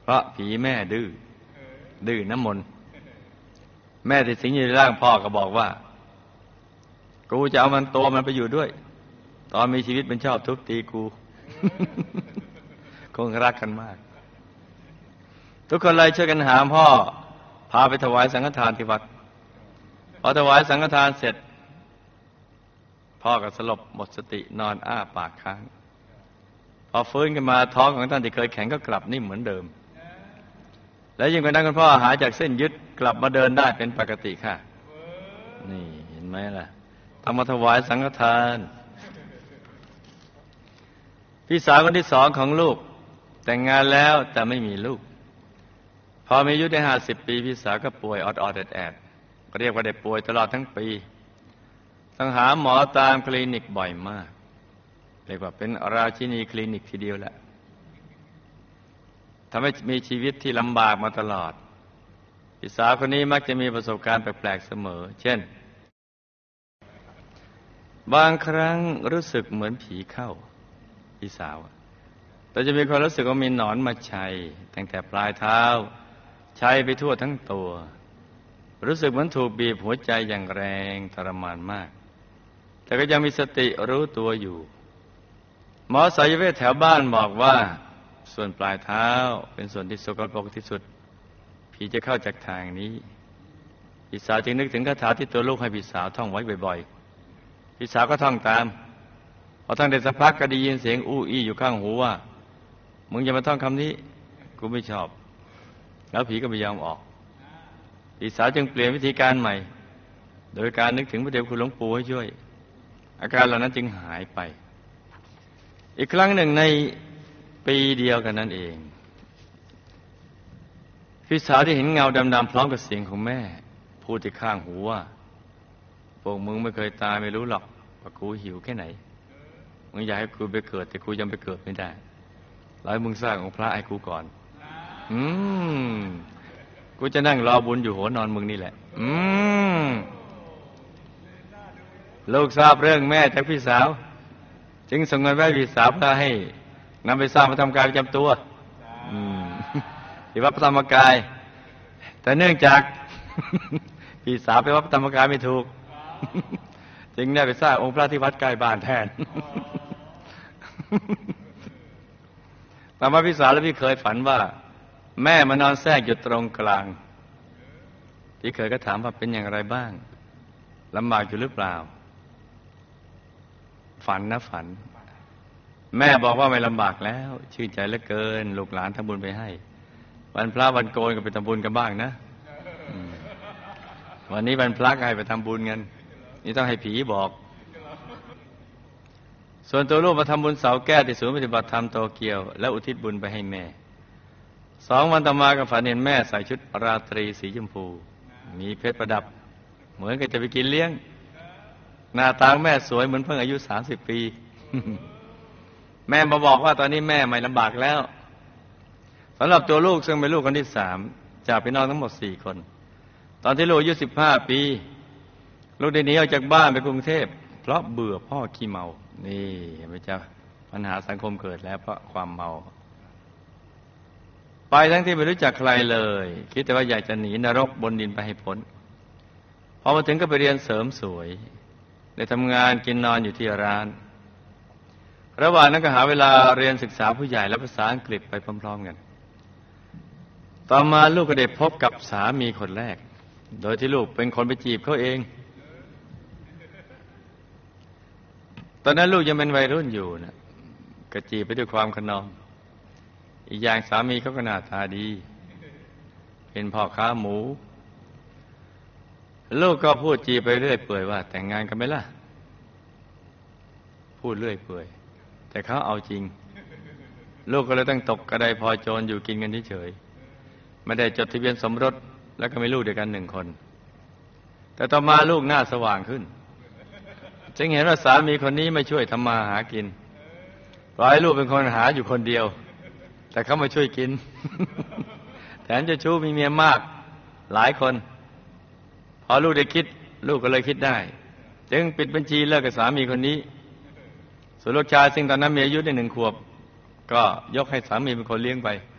ราะผีแม่ดื้อน้ำมนต์แม่ที่สิงอยู่ในร่างพ่อก็บอกว่ากูจะเอามันตัวมันไปอยู่ด้วยตอนมีชีวิตมันชอบทุบตีกู คงรักกันมากทุกคนเลยช่วยกันหาพ่อพาไปถวายสังฆทานที่วัดพอถวายสังฆทานเสร็จพ่อก็สลบหมดสตินอนอ้าปากค้างพอฟื้นขึ้นมาท้องของท่านที่เคยแข็งก็กลับนิ่มเหมือนเดิมและยิ่งกว่านั้นคุณพ่อหายจากเส้นยึดกลับมาเดินได้เป็นปกติค่ะนี่เห็นไหมล่ะทำมาถวายสังฆทานพี่สาวคนที่สองของลูกแต่งงานแล้วแต่ไม่มีลูกพอมีอายุได้50 ปีพี่สาวก็ป่วยออดแอดก็เรียกว่าได้ป่วยตลอดทั้งปีต้องหาหมอตามคลินิกบ่อยมากเรียกว่าเป็นราชินีคลินิกทีเดียวแหละทำให้มีชีวิตที่ลำบากมาตลอดพี่สาวคนนี้มักจะมีประสบการณ์แปลกๆเสมอเช่นบางครั้งรู้สึกเหมือนผีเข้าพี่สาวแต่จะมีความรู้สึกว่ามีหนอนมาชัยตั้งแต่ปลายเท้าชัยไปทั่วทั้งตัวรู้สึกเหมือนถูกบีบหัวใจอย่างแรงทรมานมากแต่ก็ยังมีสติรู้ตัวอยู่หมอสายเวชแถวบ้านบอกว่าส่วนปลายเท้าเป็นส่วนที่สกปรกที่สุดผีจะเข้าจากทางนี้พี่สาวจึงนึกถึงคาถาที่ตัวลูกให้พี่สาวท่องไว้บ่อยๆพี่สาวก็ท่องตามพอท่องได้สักพักก็ได้ยินเสียงอู้อี้อยู่ข้างหูว่ามึงอย่ามาท่องคำนี้กูไม่ชอบแล้วผีก็ไม่ยอมออกพี่สาวจึงเปลี่ยนวิธีการใหม่โดยการนึกถึงพระเดชคุณหลวงปู่ให้ช่วยอาการเหล่านั้นจึงหายไปอีกครั้งหนึ่งในปีเดียวกันนั่นเองพี่สาวได้เห็นเงาดำๆพร้อมกับเสียงของแม่พูดที่ข้างหูว่าพวกมึงไม่เคยตายไม่รู้หรอกว่ากูหิวแค่ไหนมึงอยากให้กูไปเกิดแต่กูยังไปเกิดไม่ได้แล้วมึงสร้างองค์พระให้กูก่อนกูจะนั่งรอบุญอยู่หัวนอนมึงนี่แหละลูกทราบเรื่องแม่จากพี่สาวจึงส่งเงินไปให้พี่สาวเพื่อให้นำไปสร้างพระธรรมกายประจำตัวที่วัดพระธรรมกายแต่เนื่องจากพี่สาวไปวัดพระธรรมกายไม่ถูกจึงได้ไปสร้างองค์พระที่วัดใกล้บ้านแทนต่อมาพี่สาวและพี่เคยฝันว่าแม่มานอนแทรกอยู่ตรงกลางพี่เคยก็ถามว่าเป็นอย่างไรบ้างลำบากอยู่หรือเปล่าฝันนะฝันแม่บอกว่าไม่ลำบากแล้วชื่นใจเหลือเกินลูกหลานทำบุญไปให้วันพระวันโกนก็ไปทำบุญกันบ้างนะวันนี้วันพระก็ให้ไปทำบุญกันนี่ต้องให้ผีบอกส่วนตัวลูกมาทำบุญเสาแก้วที่ศูนย์ปฏิบัติธรรมโตเกียวและอุทิศบุญไปให้แม่2 วันต่อมาก็ฝันเห็นแม่ใส่ชุดราตรีสีชมพูมีเพชรประดับเหมือนกับจะไปกินเลี้ยงหน้าตาแม่สวยเหมือนเพิ่งอายุ30 ปีแม่มาบอกว่าตอนนี้แม่ไม่ลำบากแล้วสำหรับตัวลูกซึ่งเป็นลูกคนที่3จากพี่น้องทั้งหมด4 คนตอนที่ลูกอายุ15 ปีลูกได้หนีออกจากบ้านไปกรุงเทพเพราะเบื่อพ่อขี้เมานี่เห็นไหมจ๊ะปัญหาสังคมเกิดแล้วเพราะความเมาไปทั้งที่ไม่รู้จักใครเลยคิดแต่ว่าอยากจะหนีนรกบนดินไปให้พ้นพอมาถึงก็ไปเรียนเสริมสวยได้ทำงานกินนอนอยู่ที่ร้านระหว่างนั้นก็หาเวลาเรียนศึกษาผู้ใหญ่และภาษาอังกฤษไปพร้อมๆกันต่อมาลูกก็ได้พบกับสามีคนแรกโดยที่ลูกเป็นคนไปจีบเขาเองตอนนั้นลูกยังเป็นวัยรุ่นอยู่นะก็จีบไปด้วยความขนองอีกอย่างสามีเขาก็หน้าตาดีเป็นพ่อค้าหมูลูกก็พูดจีบไปเรื่อยเปื่อยว่าแต่งงานกันไหมล่ะพูดเรื่อยเปื่อยแต่เขาเอาจริงลูกก็เลยต้องตกกระไดพลอยโจรอยู่กินกันเฉยๆไม่ได้จดทะเบียนสมรสแล้วก็มีลูกด้วยกัน1 คนแต่ต่อมาลูกหน้าสว่างขึ้นจึงเห็นว่าสามีคนนี้ไม่ช่วยทำมาหากินปล่อยลูกเป็นคนหาอยู่คนเดียวแต่เขามาช่วยกินแถมจะชู้มีเมียมากหลายคนพอลูกได้คิดลูกก็เลยคิดได้จึงปิดบัญชีเลิกกับสามีคนนี้ส่วนลูกชายซึ่งตอนนั้นมีอายุได้1 ขวบก็ยกให้สามีเป็นคนเลี้ยงไป